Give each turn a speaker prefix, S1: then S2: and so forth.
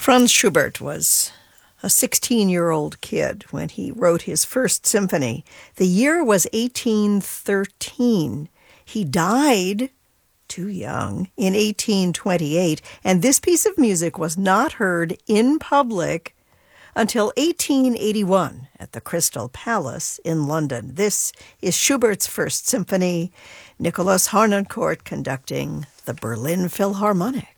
S1: Franz Schubert was a 16-year-old kid when he wrote his first symphony. The year was 1813. He died too young in 1828, and this piece of music was not heard in public until 1881 at the Crystal Palace in London. This is Schubert's First Symphony, Nicholas Harnoncourt conducting the Berlin Philharmonic.